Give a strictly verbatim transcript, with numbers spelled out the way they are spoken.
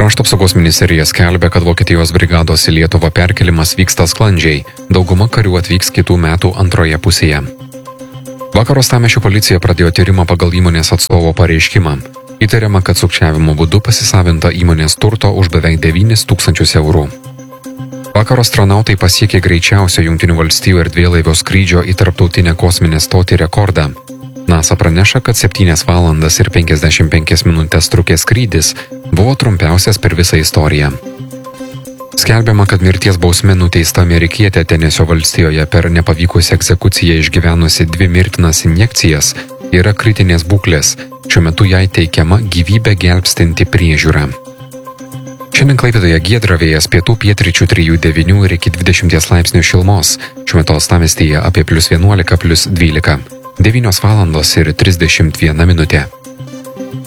Krašto apsaugos ministerija skelbia, kad Vokietijos brigados į Lietuvą perkelimas vyksta sklandžiai, dauguma karių atvyks kitų metų antroje pusėje. Vakar Uostamiesčio policija pradėjo tyrimą pagal įmonės atstovo pareiškimą. Įtariama, kad sukčiavimo būdu pasisavinta įmonės turto už beveik devynis tūkstančius eurų. Vakar astronautai pasiekė greičiausio Jungtinių valstijų erdvėlaivio skrydžio į tarptautinę kosminę stotį rekordą. NASA praneša, kad septynias valandas ir penkiasdešimt penkias minutės trukęs skrydis buvo trumpiausias per visą istoriją. Skelbiama, kad mirties bausme nuteista amerikietė Tenesio valstijoje per nepavykusią egzekuciją išgyvenusi dvi mirtinas injekcijas yra kritinės būklės, šiuo metu jai teikiama gyvybę gelbstinti priežiūra. Šiandien Klaipėdoje giedra, vėjas pietų pietryčių trijų devynių ir iki dvidešimties laipsnių šilumos, šiuo metu Uostamiestyje apie plius vienuolika plius dvylika. devynios valandos ir trisdešimt viena minutė.